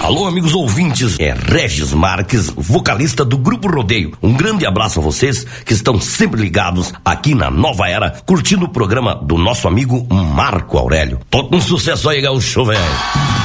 Alô, amigos ouvintes, é Regis Marques, vocalista do Grupo Rodeio. Um grande abraço a vocês que estão sempre ligados aqui na Nova Era, curtindo o programa do nosso amigo Marco Aurélio. Todo um sucesso aí, gaúcho, velho.